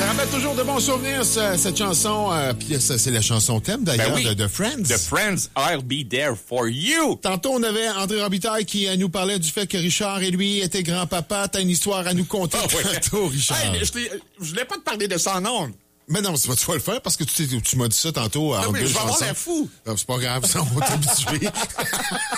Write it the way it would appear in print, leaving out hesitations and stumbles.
rappelle toujours de bons souvenirs, cette chanson. Puis c'est la chanson thème, d'ailleurs, de Friends. The Friends, I'll be there for you. Tantôt, on avait André Robitaille qui nous parlait du fait que Richard et lui étaient grands-papas. T'as une histoire à nous conter tantôt, Richard. Hey, je voulais pas te parler de ça en ondes. Mais non, tu vas le faire parce que tu m'as dit ça tantôt. Non, mais je vais avoir l'air fou. C'est pas grave, ça, on va t'habituer.